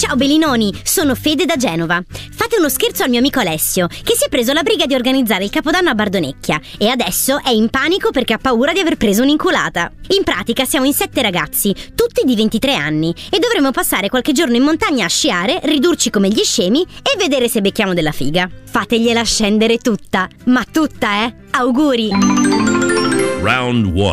Ciao Bellinoni, sono Fede da Genova. Fate uno scherzo al mio amico Alessio, che si è preso la briga di organizzare il Capodanno a Bardonecchia e adesso è in panico perché ha paura di aver preso un'inculata. In pratica siamo in 7 ragazzi, tutti di 23 anni, e dovremo passare qualche giorno in montagna a sciare, ridurci come gli scemi e vedere se becchiamo della figa. Fategliela scendere tutta, ma tutta, Auguri! Round 1.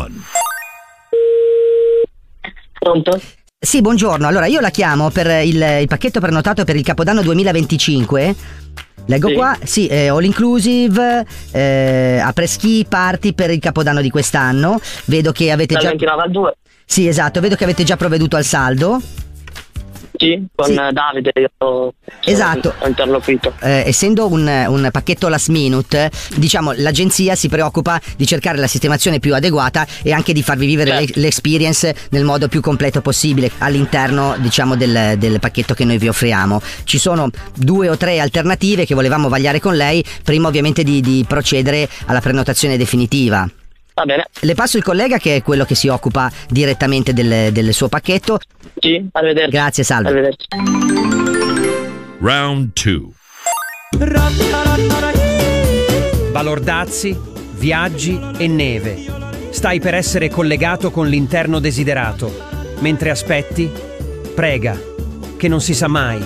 Pronto? Sì, buongiorno. Allora, io la chiamo per il pacchetto prenotato per il Capodanno 2025. Leggo Sì. qua, sì, all inclusive, après-ski, party per il Capodanno di quest'anno. Vedo che avete Dal già... 29 al 2. Sì, esatto, vedo che avete già provveduto al saldo. Sì, con Sì. Davide io Esatto. ho interloquito. Essendo un pacchetto last minute, diciamo, l'agenzia si preoccupa di cercare la sistemazione più adeguata e anche di farvi vivere Certo. l'experience nel modo più completo possibile all'interno, diciamo, del pacchetto che noi vi offriamo. Ci sono 2 o 3 alternative che volevamo vagliare con lei prima ovviamente di procedere alla prenotazione definitiva. Va bene. Le passo il collega che è quello che si occupa direttamente del suo pacchetto. Sì, arrivederci. Grazie, salve. Arrivederci. Round 2. Balordazzi, viaggi e neve. Stai per essere collegato con l'interno desiderato. Mentre aspetti, prega, che non si sa mai.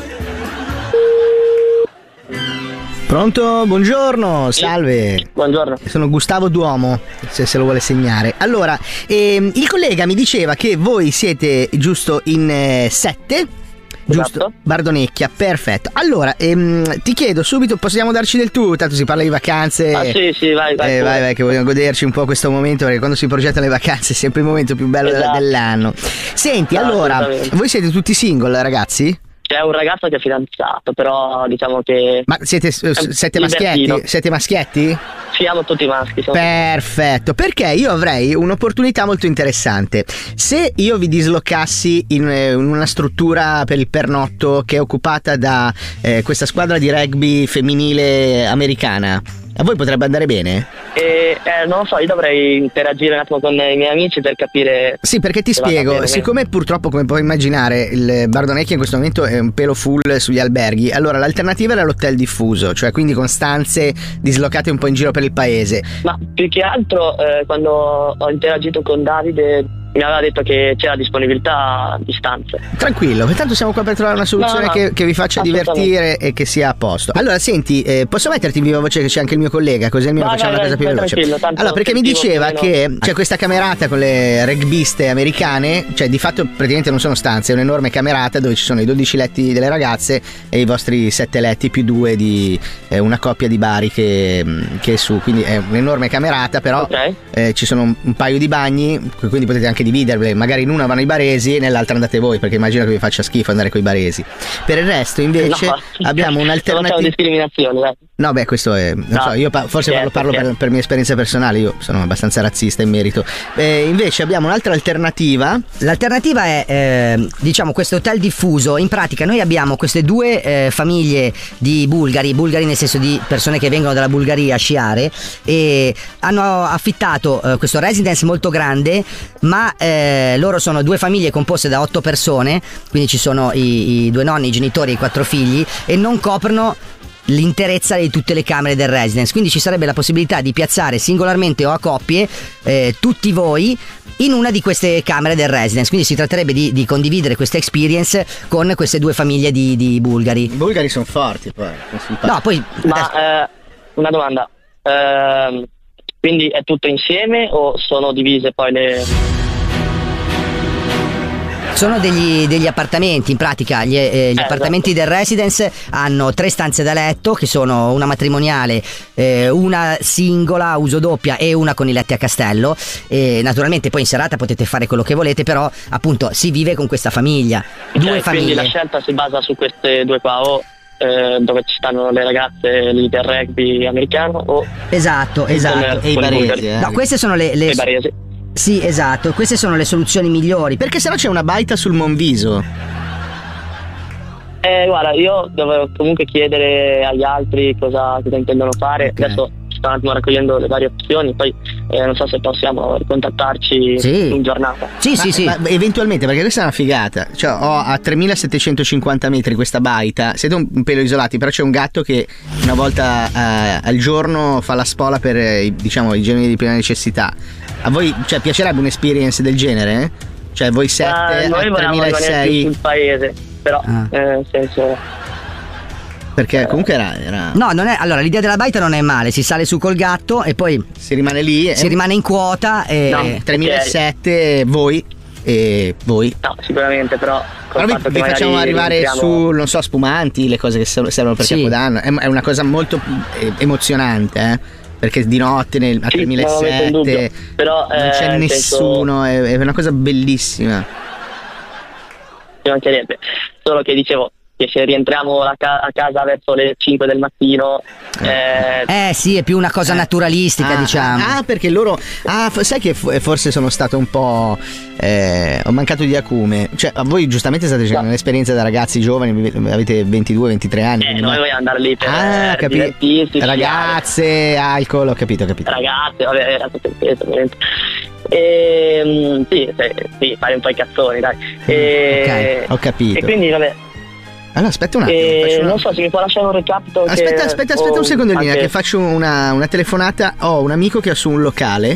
Pronto? Buongiorno, salve. Buongiorno. Sono Gustavo Duomo, se lo vuole segnare. Allora, il collega mi diceva che voi siete giusto in 7, giusto? Esatto. Bardonecchia, perfetto. Allora, ti chiedo subito, possiamo darci del tu? Tanto si parla di vacanze. Ah sì, vai. Vai, che vogliamo goderci un po' questo momento, perché quando si progettano le vacanze è sempre il momento più bello Esatto. dell'anno. Senti, No, allora, assolutamente. voi siete tutti single, ragazzi? C'è un ragazzo che è fidanzato, però diciamo che Ma siete maschietti? libertino. Siete maschietti? siamo tutti maschi. Perfetto, perché io avrei un'opportunità molto interessante. Se io vi dislocassi in una struttura per il pernotto che è occupata da questa squadra di rugby femminile americana, a voi potrebbe andare bene? Non lo so, io dovrei interagire un attimo con i miei amici per capire. Sì, perché ti spiego, siccome purtroppo, come puoi immaginare, il Bardonecchia in questo momento è un pelo full sugli alberghi, allora l'alternativa era l'hotel diffuso, cioè quindi con stanze dislocate un po' in giro per il paese. Ma più che altro quando ho interagito con Davide mi aveva detto che c'era disponibilità di stanze. Tranquillo, tanto siamo qua per trovare una soluzione No, che vi faccia divertire e che sia a posto. Allora senti, posso metterti in viva voce che c'è anche il mio collega, così almeno facciamo una cosa più veloce. Allora, perché mi diceva che c'è questa camerata con le rugbiste americane, cioè di fatto praticamente non sono stanze, è un'enorme camerata dove ci sono i 12 letti delle ragazze e i vostri 7 letti più 2 di una coppia di Bari che è su, quindi è un'enorme camerata, però ci sono un paio di bagni, quindi potete anche dividerle, magari in una vanno i baresi e nell'altra andate voi, perché immagino che vi faccia schifo andare coi baresi. Per il resto invece abbiamo un'alternativa. Non discriminazione, dai. No, beh, questo è. Non so, io forse parlo per mia esperienza personale, io sono abbastanza razzista in merito. Invece abbiamo un'altra alternativa. L'alternativa è, diciamo, questo hotel diffuso. In pratica noi abbiamo queste due famiglie di bulgari nel senso di persone che vengono dalla Bulgaria a sciare, e hanno affittato questo residence molto grande, ma loro sono due famiglie composte da 8 persone, quindi ci sono i 2 nonni, i genitori e i 4 figli, e non coprono l'interezza di tutte le camere del residence, quindi ci sarebbe la possibilità di piazzare singolarmente o a coppie tutti voi in una di queste camere del residence, quindi si tratterebbe di condividere questa experience con queste due famiglie di bulgari. I bulgari sono forti poi. No, poi ma una domanda, quindi è tutto insieme o sono divise poi le... Sono degli appartamenti, in pratica gli appartamenti del residence hanno 3 stanze da letto, che sono una matrimoniale, una singola a uso doppia e una con i letti a castello, e naturalmente poi in serata potete fare quello che volete, però appunto si vive con questa famiglia, due famiglie. Quindi la scelta si basa su queste due qua, o dove ci stanno le ragazze lì del rugby americano, o esatto e i baresi, no, queste sono le i baresi. Sì, esatto, queste sono le soluzioni migliori, perché sennò c'è una baita sul Monviso. Guarda, io dovevo comunque chiedere agli altri cosa intendono fare. Okay. Adesso sto un attimo raccogliendo le varie opzioni, poi non so se possiamo contattarci in giornata. Sì. Ma eventualmente, perché questa è una figata. Cioè, ho a 3750 metri questa baita, siete un pelo isolati, però c'è un gatto che una volta al giorno fa la spola per i generi di prima necessità. A voi piacerebbe un'esperience del genere? Cioè voi 7 noi a volevamo rimanere più sul paese, però nel senso, perché comunque era no, non è, allora l'idea della baita non è male, si sale su col gatto e poi si rimane lì, si rimane in quota e no, 3.700 voi e voi no, sicuramente, però vi facciamo arrivare su, non so, spumanti, le cose che servono per Capodanno. È una cosa molto emozionante, perché di notte a 3.700 però non c'è nessuno, è una cosa bellissima. Ci mancherebbe, solo che dicevo che se rientriamo a casa verso le 5 del mattino sì, è più una cosa naturalistica, diciamo. Perché loro sai che forse sono stato un po' ho mancato di acume. Cioè, voi giustamente state facendo un'esperienza da ragazzi giovani, avete 22-23 anni, noi vogliamo andare lì per divertirsi, ragazze, alcol, ho capito. Ragazze, vabbè, era tutto il peso, ovviamente. Sì, fare un po' i cazzoni, dai. Ok, ho capito. E quindi vabbè. Allora aspetta un attimo, non so se mi può lasciare un recapito. Aspetta un secondo in linea, che faccio una telefonata. Ho un amico che ha su un locale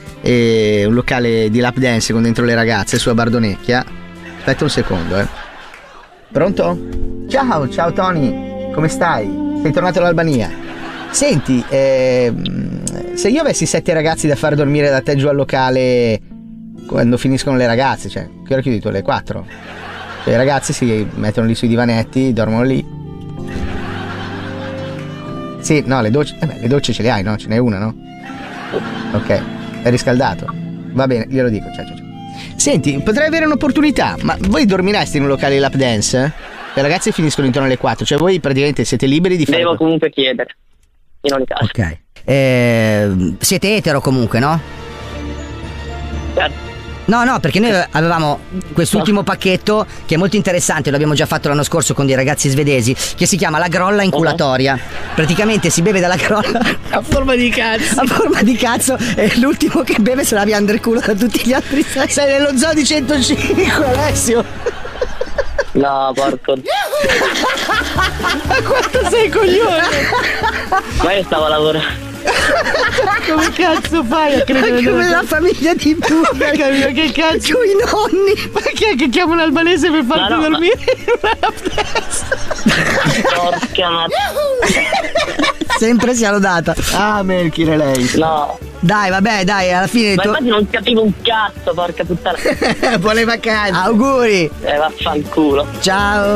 di lap dance con dentro le ragazze su a Bardonecchia. Aspetta un secondo, Pronto? Ciao Tony, come stai? Sei tornato dall'Albania? Senti, se io avessi 7 ragazzi da far dormire da te giù al locale quando finiscono le ragazze, cioè che ora chiudi tu, alle 4? I ragazzi si mettono lì sui divanetti, dormono lì. Sì, no, le docce ce le hai, no? Ce n'è una, no? Ok, è riscaldato. Va bene, glielo dico. Ciao. Senti, potrei avere un'opportunità, ma voi dormireste in un locale lap dance? Le ragazze finiscono intorno alle 4, cioè voi praticamente siete liberi di fare. Devo comunque chiedere, in ogni caso. Ok. Siete etero comunque, no? Certo. No, perché noi avevamo quest'ultimo pacchetto che è molto interessante, l'abbiamo già fatto l'anno scorso con dei ragazzi svedesi, che si chiama la grolla inculatoria. Praticamente si beve dalla grolla a forma di cazzo e l'ultimo che beve se la via under culo da tutti gli altri. Sei nello zoo di 105, Alessio. No, porco. Ma quanto sei coglione? Ma io stavo lavorando. Come cazzo fai a credere? Come la famiglia di Bulgari? Che cazzo? Giù i nonni. Ma chi è che chiama un albanese per farti dormire in una porca. Sempre sia lodata. Melchire lei. No. Dai, alla fine. Ma infatti non capivo un cazzo, porca puttana. Buone vacanze. Auguri. Vaffanculo. Ciao.